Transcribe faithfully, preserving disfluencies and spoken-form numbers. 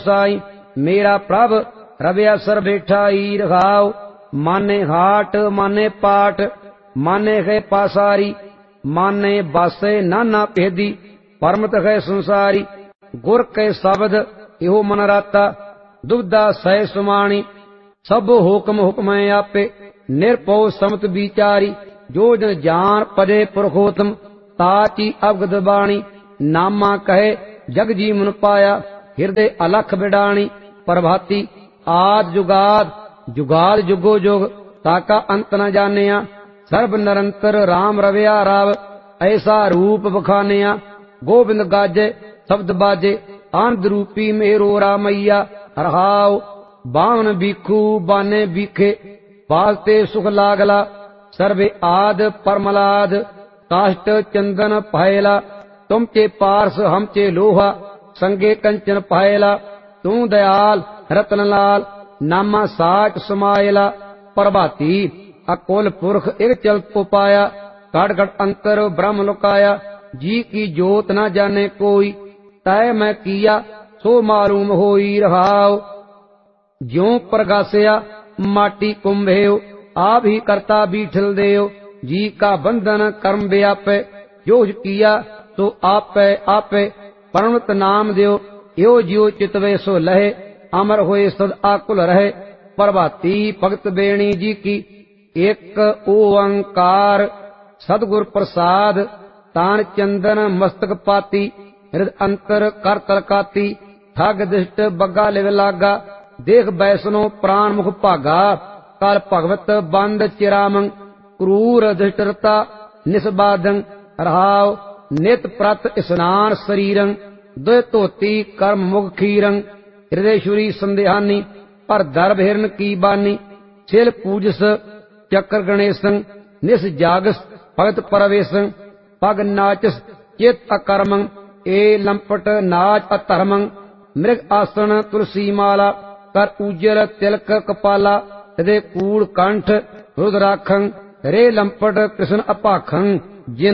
साई मेरा प्रभ रविया सर बैठाई रखाओ। माने हाट माने पाठ माने है पासारी माने बासे नाना भेदी परमत है संसारी। गुर के शब्द इहो मन राता दुबदा सह सुमाणी। सब हुक्म हुक्म आपे निरपो समत विचारी। जो जन जान पदे पुरखोत्तम ताची अवगत बाणी। नामा कहे जग जीवन पाया हृदय अलख बिडाणी। प्रभाती आद जुगाद जुगाद जुगो जुग ताका अंत न जानिया। सर्ब निरंतर राम रविया राव ऐसा रूप बखानिया। गोविंद गाजे शब्द बाजे आनंद रूपी मेरो रामैया। रहाओ बावन बीखू बाने बीखे बाजते सुख लागला। सर्वे आद परमलाद काष्ट चंदन पायला। तुम चे पार्स हम चे लोहा संगे कंचन पायला। तू दयाल रतन लाल नामा साच समायला। प्रभाती अकोल पुरख एक चल उपाया। घट घट अंतर ब्रह्म लुकाया। जी की जोत न जाने कोई तय मैं किया सो मालूम होई। रहाओ ज्यों प्रगासिया माटी कुंभेव आप ही करता बीठल देव। जी का बंधन कर्म व्यापे जो किया तो आपे आपे परमत नाम देव। यो जियो चितवे सो लहे अमर होए सद आकुल रहे। प्रभाती भगत बेणी जी की एक ओंकार सदगुर प्रसाद। तान चंदन मस्तक पाती हृदय अंतर कर तलकाती। ठग दिष्ट बग्गा लिव लागा देख बैसनो प्राण मुख भागा। काल भगवत बंद चिरामंग क्रूर दुष्टरता निस्बादं। रहाव नित प्रत स्नान शरीरं दुय धोती कर्म मुख खीरं। हृदयश्वरी संदेहानी पर दर्भ हिरन की बानी। छिल पूजस चक्र गणेशं निस जागस भगत परवेशं। पग नाचस चित अकर्मं ए लंपट नाच अधर्मं। मृग आसन तुलसी माला कर उज्जल तिलक कपाला। हृदय कूड़ कंठ रुद्राखं रे लंपट कृष्ण अपाखं। जिन